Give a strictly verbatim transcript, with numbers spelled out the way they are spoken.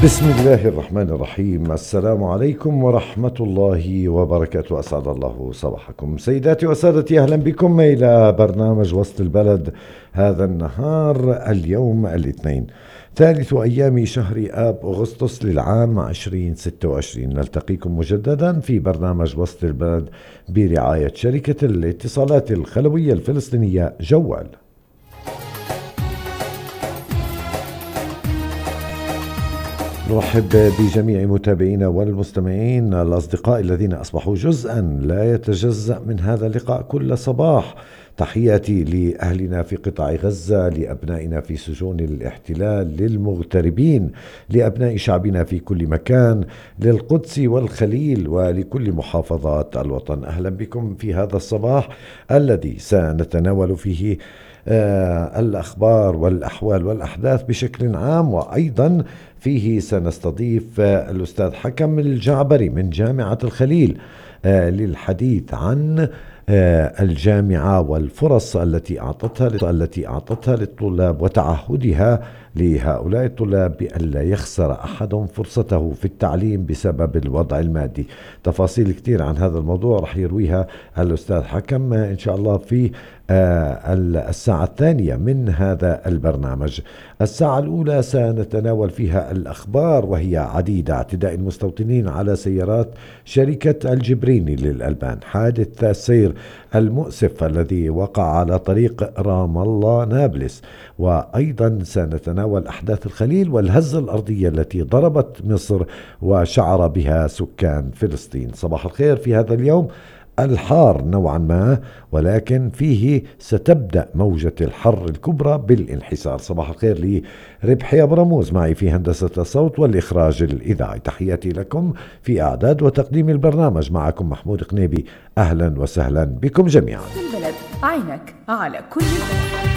بسم الله الرحمن الرحيم. السلام عليكم ورحمة الله وبركاته. أسعد الله صباحكم سيداتي وسادتي، أهلا بكم إلى برنامج وسط البلد هذا النهار. اليوم الاثنين ثالث أيام شهر آب أغسطس للعام عشرين ستة وعشرين. نلتقيكم مجددا في برنامج وسط البلد برعاية شركة الاتصالات الخلوية الفلسطينية جوال. نرحب بجميع متابعينا والمستمعين الأصدقاء الذين أصبحوا جزءا لا يتجزأ من هذا اللقاء كل صباح. تحياتي لأهلنا في قطاع غزة، لأبنائنا في سجون الاحتلال، للمغتربين، لأبناء شعبنا في كل مكان، للقدس والخليل ولكل محافظات الوطن. أهلا بكم في هذا الصباح الذي سنتناول فيه آه الأخبار والأحوال والأحداث بشكل عام، وأيضا فيه سنستضيف آه الأستاذ حكم الجعبري من جامعة الخليل آه للحديث عن آه الجامعة والفرص التي أعطتها التي أعطتها للطلاب، وتعهدها لهؤلاء الطلاب بأن لا يخسر أحد فرصته في التعليم بسبب الوضع المادي. تفاصيل كثير عن هذا الموضوع رح يرويها الأستاذ حكم إن شاء الله في آه الساعة الثانية من هذا البرنامج. الساعة الأولى سنتناول فيها الأخبار وهي عديدة: اعتداء المستوطنين على سيارات شركة الجبريني للألبان، حادث السير المؤسف الذي وقع على طريق رام الله نابلس، وأيضا سنتناول أحداث الخليل والهزة الأرضية التي ضربت مصر وشعر بها سكان فلسطين. صباح الخير في هذا اليوم الحار نوعا ما، ولكن فيه ستبدأ موجة الحر الكبرى بالانحسار. صباح الخير لي ربحي أبو رموز معي في هندسة الصوت والإخراج الإذاعي. تحياتي لكم في إعداد وتقديم البرنامج، معكم محمود قنيبي. أهلا وسهلا بكم جميعا. البلد عينك على كل